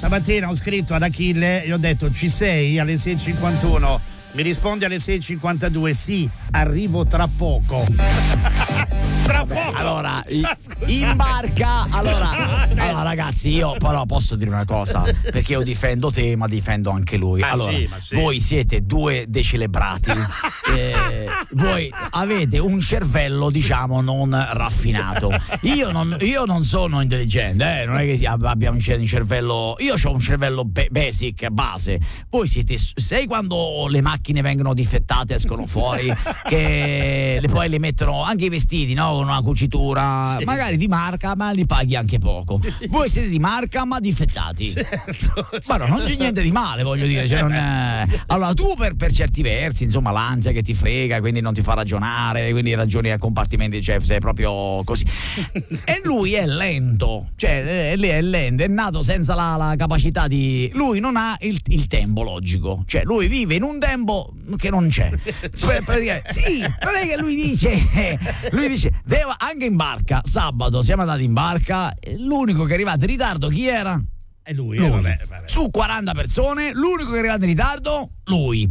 stamattina ho scritto ad Achille e ho detto: ci sei alle 6:51? Mi risponde alle 6:52: sì, arrivo tra poco. Tra poco. Allora, in barca, allora ragazzi, io però posso dire una cosa, perché io difendo te, ma difendo anche lui. Allora, sì. voi siete due decelebrati, voi avete un cervello, diciamo, non raffinato. Io non sono intelligente, non è che abbia un cervello. Io ho un cervello basic, base. Voi siete, sai quando le macchine vengono difettate, escono fuori, che poi le mettono anche i vestiti, no? Con una cucitura, sì, magari di marca, ma li paghi anche poco. Voi siete di marca ma difettati. Certo. Ma no, non c'è niente di male, voglio dire, cioè non è... Allora tu per certi versi, insomma, l'ansia che ti frega, quindi non ti fa ragionare, quindi ragioni a compartimenti, cioè sei proprio così. E lui è lento, cioè è lento, è nato senza la capacità di... Lui non ha il tempo logico, cioè lui vive in un tempo che non c'è. Sì, non è che lui dice anche in barca, sabato siamo andati in barca, l'unico che è arrivato in ritardo chi era? È lui. Vabbè. Su 40 persone, l'unico che è arrivato in ritardo, lui.